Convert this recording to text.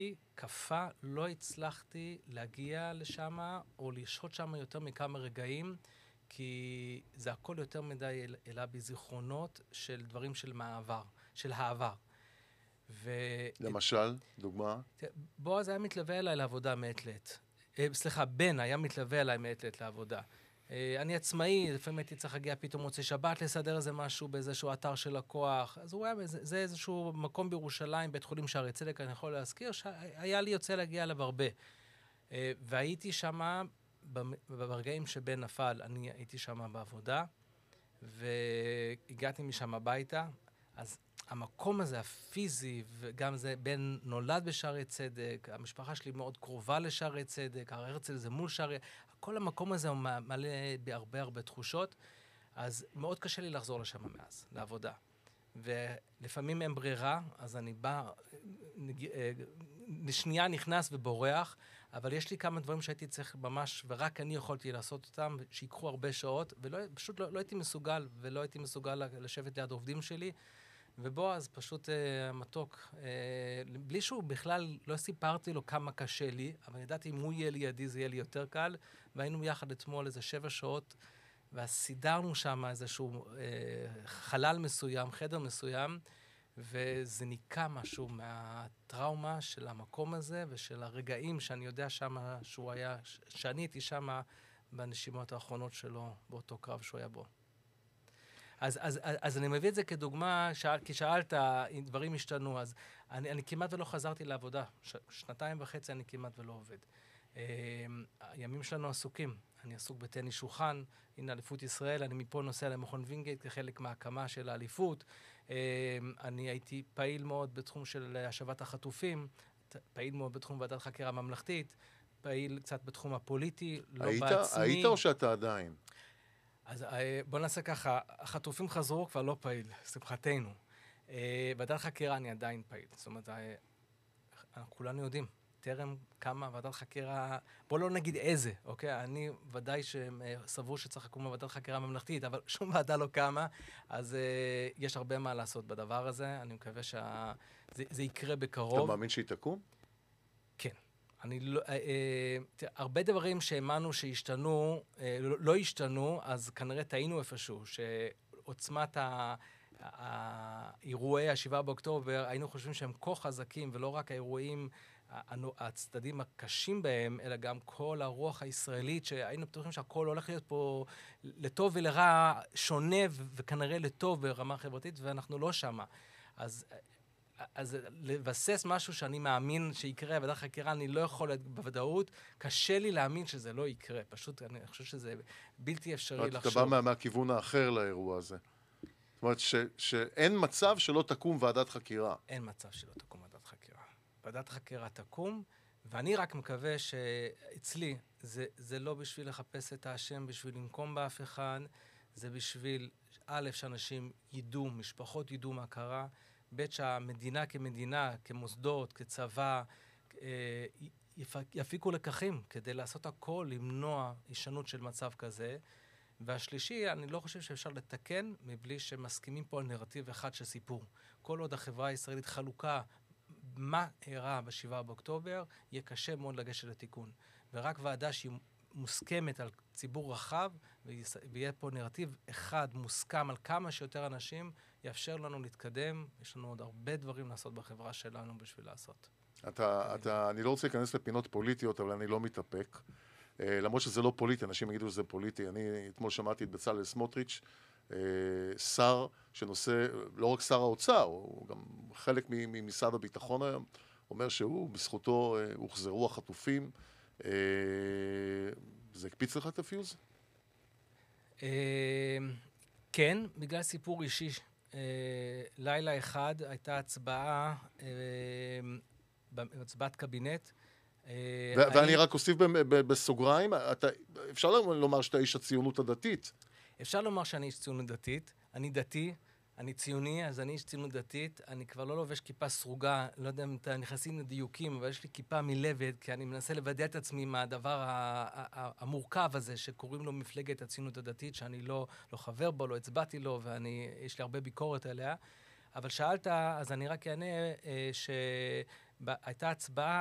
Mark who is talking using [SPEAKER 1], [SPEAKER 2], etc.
[SPEAKER 1] קפה, לא הצלחתי להגיע לשם או לשהות שם יותר מכמה רגעים, כי זה הכל יותר מדי אלא בזיכרונות של דברים של מעבר, של העבר.
[SPEAKER 2] למשל, דוגמה?
[SPEAKER 1] בועז היה מתלווה אליי לעבודה מעת לעת. סליחה, בן היה מתלווה אליי מעת לעת לעבודה. אני עצמאי, לפעמים הייתי צריך להגיע פתאום מוצאי שבת, לסדר איזה משהו באיזשהו אתר של לקוח. אז הוא היה, זה איזשהו מקום בירושלים, בית חולים שערי צדק, אני יכול להזכיר, שהיה לי יוצא להגיע אליו הרבה. והייתי שמה, ברגעים שבן נפל, אני הייתי שמה בעבודה, והגעתי משם הביתה, אז המקום הזה, הפיזי, וגם זה בן נולד בשערי צדק, המשפחה שלי מאוד קרובה לשערי צדק, הר הרצל זה מול שערי, כל המקום הזה הוא מלא בהרבה הרבה תחושות, אז מאוד קשה לי לחזור לשם מאז, לעבודה. ולפעמים אין ברירה, אז אני בא, לשנייה נכנס ובורח, אבל יש לי כמה דברים שהייתי צריך ממש, ורק אני יכולתי לעשות אותם, שיקחו הרבה שעות, ופשוט לא הייתי מסוגל, ולא הייתי מסוגל לשבת ליד עובדים שלי, ובועז פשוט מתוק, בלי שהוא בכלל, לא סיפרתי לו כמה קשה לי, אבל ידעתי אם הוא יהיה לידי זה יהיה לי יותר קל, והיינו יחד אתמול איזה 7 שעות, וסידרנו שם איזשהו חלל מסוים, חדר מסוים, וזה ניקה משהו מהטראומה של המקום הזה, ושל הרגעים שאני יודע שמה שהוא היה, שאני הייתי שמה בנשימות האחרונות שלו, באותו קרב שהוא היה בו. אז אני מביא את זה כדוגמה, כי שאלת, אם דברים השתנו, אז אני כמעט ולא חזרתי לעבודה. 2.5 אני כמעט ולא עובד. הימים שלנו עסוקים. אני עסוק בטניס שולחן, הנה אליפות ישראל, אני מפה נוסע למכון וינגייט כחלק מההקמה של האליפות. אני הייתי פעיל מאוד בתחום של השבת החטופים, פעיל מאוד בתחום ועדת חקירה ממלכתית, פעיל קצת בתחום הפוליטי, לא בעצמי.
[SPEAKER 2] היית או שאתה עדיין?
[SPEAKER 1] אז בוא נעשה ככה, החטופים חזרו, כבר לא פעיל, שמחתנו. ועדת חקירה אני עדיין פעיל, זאת אומרת, כולנו יודעים, טרם קמה ועדת חקירה, בוא לא נגיד איזה, אוקיי? אני ודאי שסבור שצריך לקום ועדת חקירה ממלכתית, אבל שום ועדה לא קמה, אז יש הרבה מה לעשות בדבר הזה, אני מקווה שזה יקרה בקרוב.
[SPEAKER 2] אתה מאמין שהיא תקום?
[SPEAKER 1] כן. אני לא, הרבה דברים שהאמנו שהשתנו, לא השתנו, אז כנראה טעינו איפשהו, שעוצמת האירועי ה7 באוקטובר, היינו חושבים שהם כה חזקים, ולא רק האירועים, הצדדים הקשים בהם, אלא גם כל הרוח הישראלית, שהיינו בטוחים שהכל הולך להיות פה לטוב ולרע, שונה וכנראה לטוב ברמה חברתית, ואנחנו לא שמה. אז לבסס משהו שאני מאמין שיקרה, ועדת חקירה אני לא יכול בוודאות, קשה לי להאמין שזה לא יקרה. פשוט אני חושב שזה בלתי אפשרי לחשוב.
[SPEAKER 2] אתה בא מהכיוון האחר לאירוע הזה. זאת אומרת שאין מצב שלא תקום ועדת חקירה.
[SPEAKER 1] אין מצב שלא תקום ועדת חקירה. ועדת חקירה תקום, ואני רק מקווה שאצלי זה לא בשביל לחפש את האשם, בשביל לנקום באף אחד, זה בשביל, א', שאנשים ידעו, משפחות ידעו מה קרה, בית שהמדינה כמדינה, כמוסדות, כצבא, יפיקו לקחים כדי לעשות הכל, למנוע הישנות של מצב כזה. והשלישי, אני לא חושב שאפשר לתקן מבלי שמסכימים פה על נרטיב אחד של סיפור. כל עוד החברה הישראלית חלוקה מה אירע ב7 באוקטובר, יהיה קשה מאוד לגשת לתיקון. ורק ועדה שהיא מוסכמת על ציבור רחב, ויהיה פה נרטיב אחד מוסכם על כמה שיותר אנשים, יאפשר לנו להתקדם. יש לנו עוד הרבה דברים לעשות בחברה שלנו בשביל לעשות.
[SPEAKER 2] אני לא רוצה להיכנס לפינות פוליטיות, אבל אני לא מתאפק. למרות שזה לא פוליטי, אנשים יגידו שזה פוליטי. אני אתמול שמעתי את בצלאל סמוטריץ', שר שנושא, לא רק שר האוצר, הוא גם חלק ממשרד הביטחון היום, אומר שהוא, בזכותו הוחזרו החטופים. זה הקפיץ לך את הפיוז?
[SPEAKER 1] כן, בגלל סיפור אישי. לילה אחד הייתה הצבעת קבינט.
[SPEAKER 2] ואני רק אוסיף בסוגריים, אפשר לומר שאתה איש הציונות הדתית.
[SPEAKER 1] אפשר לומר שאני איש ציונות דתית. אני דתי, אני ציוני, אז אני איש ציונות דתית. אני כבר לא לובש כיפה סרוגה, לא יודע אם אתם נכנסים לדיוקים, אבל יש לי כיפה מלבד, כי אני מנסה לוודא את עצמי מהדבר המורכב הזה, שקוראים לו מפלגת הציונות הדתית, שאני לא חבר בו, לא הצבעתי לו, ויש לי הרבה ביקורת עליה. אבל שאלת, אז אני רק אענה הייתה הצבעה